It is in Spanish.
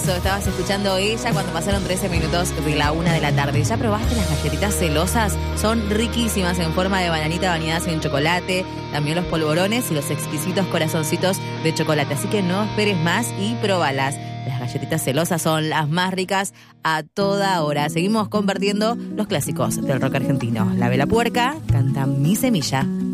Eso, estabas escuchando Ella cuando pasaron 13 minutos de la 1 de la tarde. ¿Ya probaste las galletitas celosas? Son riquísimas en forma de bananita bañadas en chocolate, también los polvorones y los exquisitos corazoncitos de chocolate. Así que no esperes más y próbalas. Las galletitas celosas son las más ricas a toda hora. Seguimos compartiendo los clásicos del rock argentino. La Vela Puerca canta Mi Semilla.